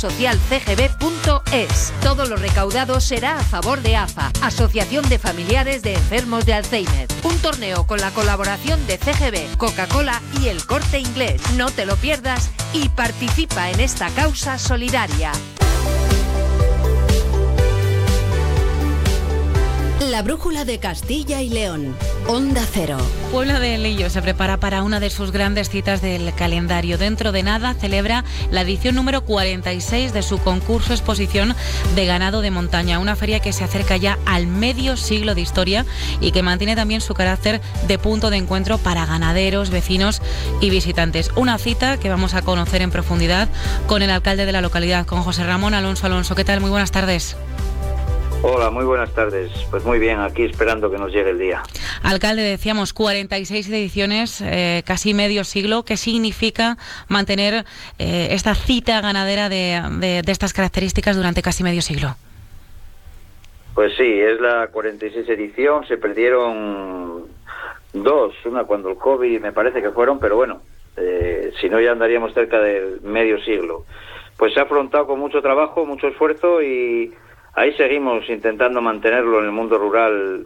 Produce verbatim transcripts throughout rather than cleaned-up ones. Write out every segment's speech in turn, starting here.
social c g b punto es. Todo lo recaudado será a favor de A F A, Asociación de Familiares de Enfermos de Alzheimer. Un torneo con la colaboración de C G B, Coca-Cola y El Corte Inglés. No te lo pierdas y participa en esta causa solidaria. La brújula de Castilla y León. Onda Cero. Puebla de Lillo se prepara para una de sus grandes citas del calendario. Dentro de nada celebra la edición número cuarenta y seis de su concurso exposición de ganado de montaña. Una feria que se acerca ya al medio siglo de historia y que mantiene también su carácter de punto de encuentro para ganaderos, vecinos y visitantes. Una cita que vamos a conocer en profundidad con el alcalde de la localidad, con José Ramón Alonso Alonso. ¿Qué tal? Muy buenas tardes. Hola, muy buenas tardes. Pues muy bien, aquí esperando que nos llegue el día. Alcalde, decíamos cuarenta y seis ediciones, eh, casi medio siglo. ¿Qué significa mantener eh, esta cita ganadera de, de, de estas características durante casi medio siglo? Pues sí, es la cuarenta y seis edición. Se perdieron dos, una cuando el COVID me parece que fueron, pero bueno, eh, si no ya andaríamos cerca del medio siglo. Pues se ha afrontado con mucho trabajo, mucho esfuerzo y ahí seguimos intentando mantenerlo en el mundo rural,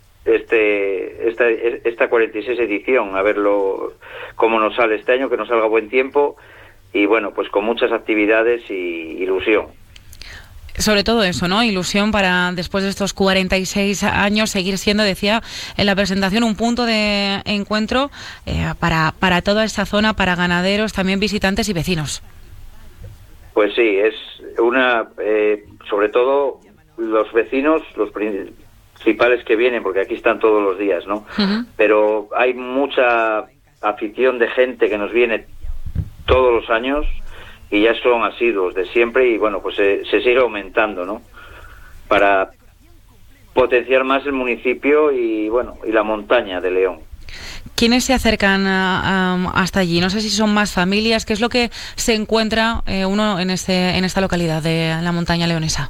este esta, esta cuarenta y seis edición, a verlo cómo nos sale este año, que nos salga buen tiempo y bueno, pues con muchas actividades y ilusión. Sobre todo eso, ¿no? Ilusión para, después de estos cuarenta y seis años, seguir siendo, decía en la presentación, un punto de encuentro eh, para, para toda esta zona, para ganaderos, también visitantes y vecinos. Pues sí, es una, eh, sobre todo los vecinos, los principales que vienen, porque aquí están todos los días, ¿no? Uh-huh. Pero hay mucha afición de gente que nos viene todos los años y ya son asiduos de siempre y bueno, pues se, se sigue aumentando, ¿no? Para potenciar más el municipio y bueno, y la montaña de León. ¿Quiénes se acercan a, a, hasta allí? No sé si son más familias. ¿Qué es lo que se encuentra eh, uno en este en esta localidad de la montaña leonesa?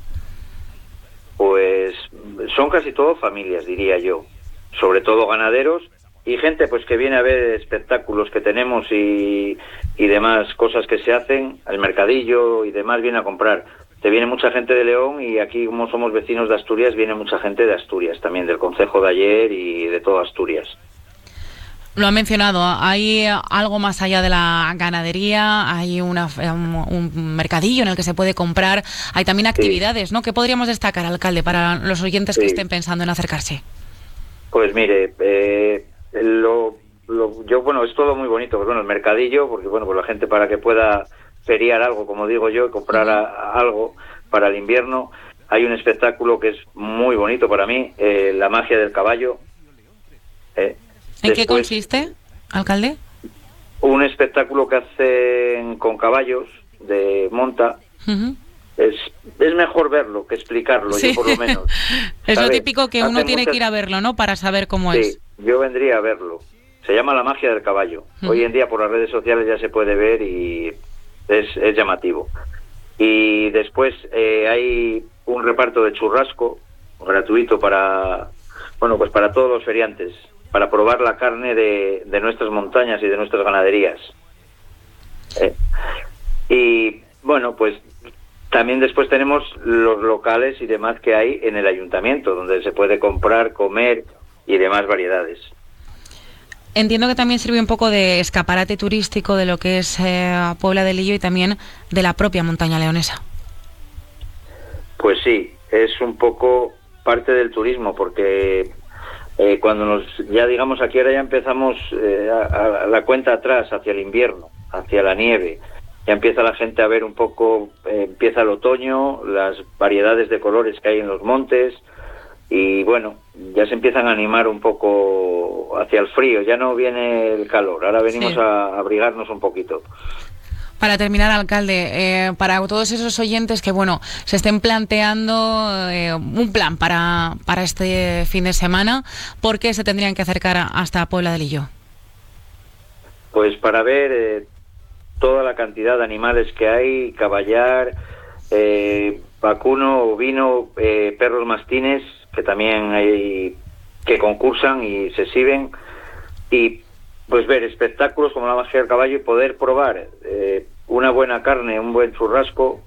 Pues son casi todo familias, diría yo. Sobre todo ganaderos y gente pues que viene a ver espectáculos que tenemos y, y demás cosas que se hacen, el mercadillo y demás, viene a comprar. Te viene mucha gente de León y aquí, como somos vecinos de Asturias, viene mucha gente de Asturias también, del concejo de ayer y de toda Asturias. Lo ha mencionado, hay algo más allá de la ganadería, hay una, un, un mercadillo en el que se puede comprar, hay también actividades, sí, ¿no? ¿Qué podríamos destacar, alcalde, para los oyentes sí. que estén pensando en acercarse? Pues mire, eh, lo, lo, yo bueno, es todo muy bonito, pues bueno, el mercadillo, porque bueno, pues la gente para que pueda feriar algo, como digo yo, comprar a, a algo para el invierno. Hay un espectáculo que es muy bonito para mí, eh, la magia del caballo. Eh, ¿En Después, qué consiste, alcalde? Un espectáculo que hacen con caballos de monta. Uh-huh. Es es mejor verlo que explicarlo, sí. Yo por lo menos. Es ¿sabes? Lo típico que uno hacen tiene muchas... que ir a verlo, ¿no? Para saber cómo sí, es. Yo vendría a verlo. Se llama la magia del caballo. Uh-huh. Hoy en día por las redes sociales ya se puede ver y es, es llamativo. Y después eh, hay un reparto de churrasco gratuito para, bueno, pues para todos los feriantes, para probar la carne de, de nuestras montañas y de nuestras ganaderías. Eh, y bueno, pues también después tenemos los locales y demás que hay en el ayuntamiento, donde se puede comprar, comer y demás variedades. Entiendo que también sirve un poco de escaparate turístico de lo que es eh, Puebla de Lillo y también de la propia montaña leonesa. Pues sí, es un poco parte del turismo, porque Eh, cuando nos, ya digamos aquí ahora ya empezamos eh, a, a la cuenta atrás hacia el invierno, hacia la nieve, ya empieza la gente a ver un poco, eh, empieza el otoño, las variedades de colores que hay en los montes y bueno, ya se empiezan a animar un poco hacia el frío, ya no viene el calor, ahora venimos sí. a, a abrigarnos un poquito. Para terminar, alcalde, eh, para todos esos oyentes que, bueno, se estén planteando eh, un plan para, para este fin de semana, ¿por qué se tendrían que acercar hasta Puebla de Lillo? Pues para ver eh, toda la cantidad de animales que hay, caballar, eh, vacuno, ovino, eh, perros mastines, que también hay que concursan y se exhiben, y pues ver espectáculos como la magia del caballo y poder probar eh, una buena carne, un buen churrasco